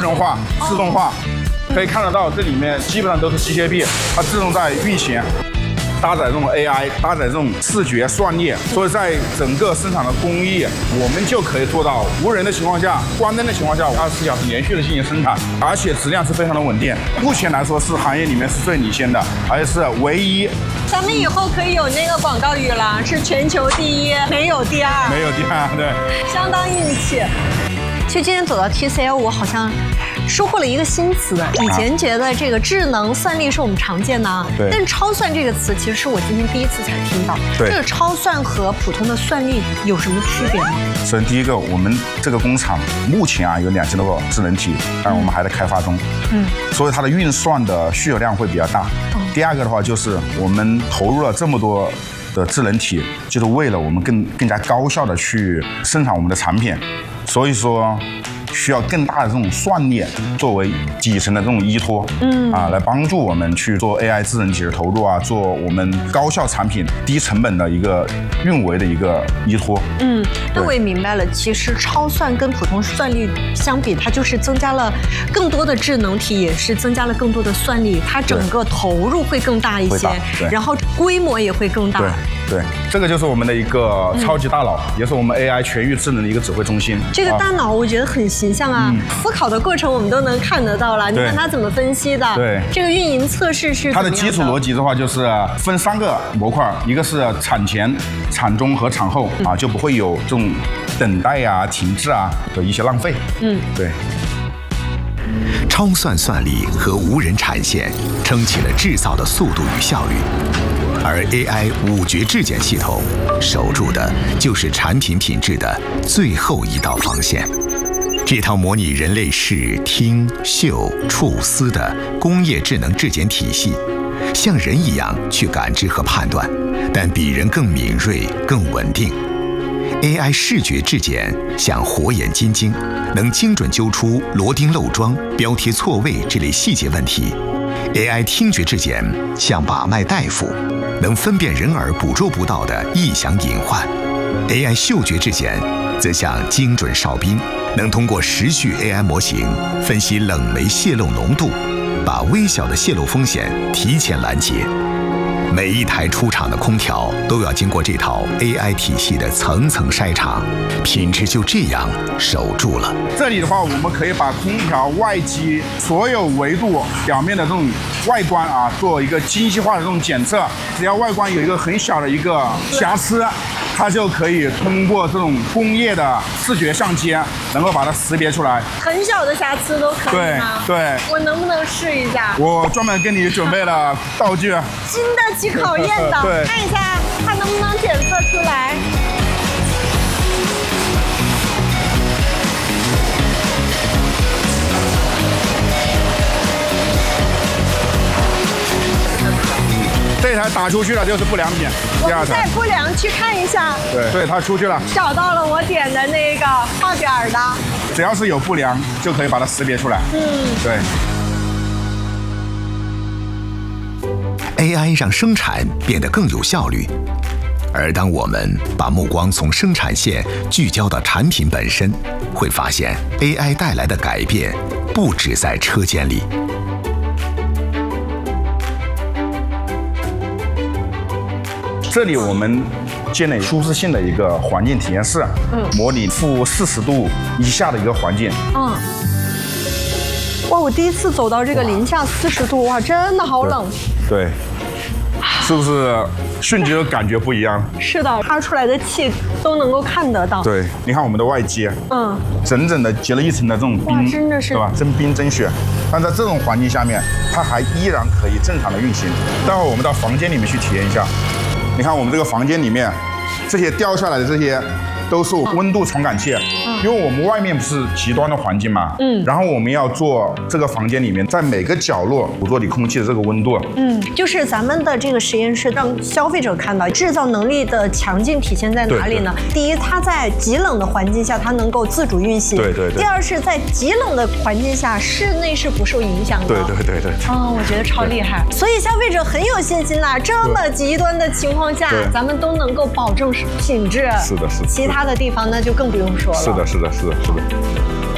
人化、自动化，可以看得到这里面基本上都是机械臂，它自动在运行。 搭载这种 AI， 搭载这种视觉算力，所以在整个生产的工艺，我们就可以做到无人的情况下、关灯的情况下，24小时连续的进行生产，而且质量是非常的稳定。目前来说是行业里面是最领先的，而且是唯一。 咱们以后可以有那个广告语了，是全球第一，没有第二。 没有第二，对。 相当运气。其实今天走到 TCL， 我好像收获了一个新词。以前觉得这个智能算力是我们常见的， 对。 但超算这个词其实是我今天第一次才听到。 对。 这个超算和普通的算力有什么区别吗？ 首先第一个，我们这个工厂目前有2000多个智能体，但我们还在开发中。所以它的运算的需求量会比较大。第二个的话就是我们投入了这么多的智能体，就是为了我们更加高效的去生产我们的产品。 所以说，需要更大的这种算力作为底层的这种依托，来帮助我们去做 AI 智能体的投入啊，做我们高效产品、低成本的一个运维的一个依托。 那我也明白了，其实超算跟普通算力相比，它就是增加了更多的智能体，也是增加了更多的算力，它整个投入会更大一些，然后规模也会更大。 对，这个就是我们的一个超级大脑，也是我们 AI 全域智能的一个指挥中心。 这个大脑我觉得很形象啊，思考的过程我们都能看得到了。你看它怎么分析的？对，这个运营测试是它的基础逻辑的话，就是分3个模块，一个是产前、产中和产后啊，就不会有这种等待啊、停滞啊的一些浪费。对。 超算算力和无人产线撑起了制造的速度与效率，而 AI 5觉质检系统守住的就是产品品质的最后一道防线。这套模拟人类视、听、嗅、触、思的工业智能质检体系，像人一样去感知和判断，但比人更敏锐、更稳定。 AI 视觉质检像火眼金睛，能精准揪出螺钉漏装、标贴错位这类细节问题。AI 听觉质检像把脉大夫，能分辨人耳捕捉不到的异响隐患。AI 嗅觉质检则像精准哨兵，能通过时序 AI 模型分析冷媒泄漏浓度，把微小的泄漏风险提前拦截。 每一台出厂的空调都要经过这套 AI 体系的层层筛查，品质就这样守住了。 这里的话，我们可以把空调外机所有维度表面的这种外观啊，做一个精细化的这种检测。只要外观有一个很小的一个瑕疵，它就可以通过这种工业的视觉相机，能够把它识别出来。 很小的瑕疵都可以吗？ 对。 我能不能试一下？ 我专门给你准备了道具。 经得起考验的，看一下它能不能检测出来。 这台打出去了就是不良品， 第2台。不良去看一下。 对，它出去了。 找到了我点的那个号点的。 只要是有不良，就可以把它识别出来。对。 AI 让生产变得更有效率，而当我们把目光从生产线聚焦到产品本身，会发现 AI 带来的改变不只在车间里。 这里我们建立舒适性的一个环境体验室，模拟负40度以下的一个环境。 哇，我第一次走到这个零下40度，哇，真的好冷。 对。 是不是瞬间感觉不一样？ 是的，发出来的气都能够看得到。 对，你看我们的外接，整整的结了一层的这种冰， 真的是， 对吧？真冰真雪。但在这种环境下面，它还依然可以正常的运行。待会儿我们到房间里面去体验一下。你看我们这个房间里面，这些掉下来的这些都是温度传感器，因为我们外面不是极端的环境嘛，然后我们要做这个房间里面，在每个角落捕捉你空气的这个温度， 就是咱们的这个实验室让消费者看到制造能力的强劲体现在哪里呢？第一，它在极冷的环境下它能够自主运行， 对。 第二是在极冷的环境下，室内是不受影响的， 对。 我觉得超厉害，所以消费者很有信心啦。这么极端的情况下，咱们都能够保证品质， 是的。 其他的地方那就更不用说了。 是的。